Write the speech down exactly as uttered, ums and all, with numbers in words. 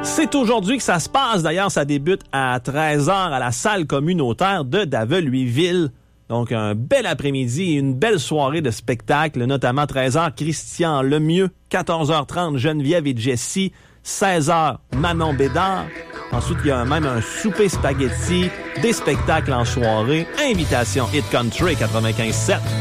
C'est aujourd'hui que ça se passe. D'ailleurs, ça débute à treize heures à la salle communautaire de Daveluy-Ville. Donc, un bel après-midi et une belle soirée de spectacle, notamment treize heures, Christian Lemieux, quatorze heures trente, Geneviève et Jessie, seize heures, Manon Bédard. Ensuite, il y a même un souper spaghetti, des spectacles en soirée, Invitation Hit Country quatre-vingt-quinze sept.